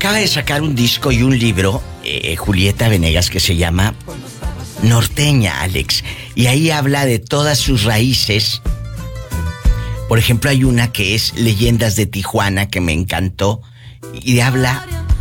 acaba de sacar un disco y un libro, Julieta Venegas, que se llama Norteña, Alex. Y ahí habla de todas sus raíces. Por ejemplo, hay una que es Leyendas de Tijuana, que me encantó. Y habla